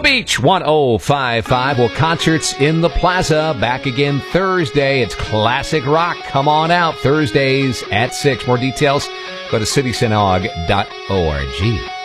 Beach 1055. Well, concerts in the Plaza back again Thursday. It's classic rock. Come on out Thursdays at 6. More details, go to citysynagogue.org.